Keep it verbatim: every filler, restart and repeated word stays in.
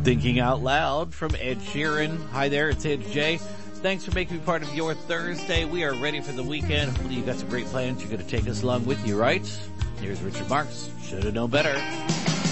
Thinking Out Loud from Ed Sheeran. Hi there, it's Ed J. Thanks for making me part of your Thursday. We are ready for the weekend. Hopefully you got some great plans. You're going to take us along with you, right? Here's Richard Marx. Should have known better.